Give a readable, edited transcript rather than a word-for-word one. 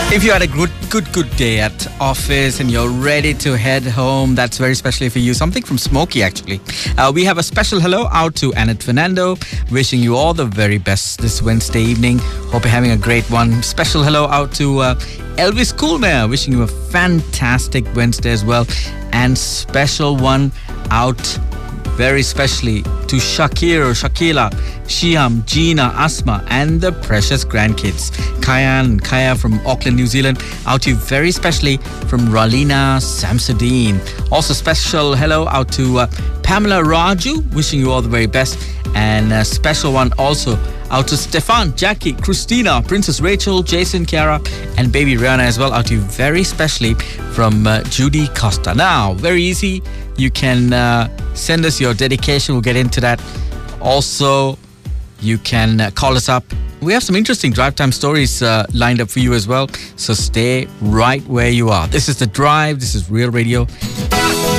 If you had a good day at office and you're ready to head home, that's very specially for you. Something from Smokey, actually. We have a special hello out to Annette Fernando, wishing you all the very best this Wednesday evening. Hope you're having a great one. Special hello out to Elvis Coolmare, wishing you a fantastic Wednesday as well. And special one out very specially to Shakir, Shakila, Shiam, Gina, Asma, and the precious grandkids. Kaya from Auckland, New Zealand. Out to you very specially from Ralina Samsudeen. Also special hello out to Pamela Raju, wishing you all the very best. And a special one also out to Stefan, Jackie, Christina, Princess Rachel, Jason, Kiara, and baby Rihanna as well. Out to you very specially from Judy Costa. Now, very easy. You can send us your dedication. We'll get into that. Also, you can call us up. We have some interesting drive time stories lined up for you as well. So stay right where you are. This is The Drive. This is Real Radio.